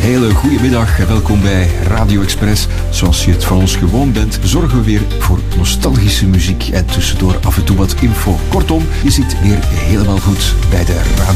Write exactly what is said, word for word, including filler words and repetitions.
hele goede middag. Welkom bij Radio Express. Zoals je het van ons gewoon bent, zorgen we weer voor nostalgische muziek en tussendoor af en toe wat info. Kortom, je zit weer helemaal goed bij de Radio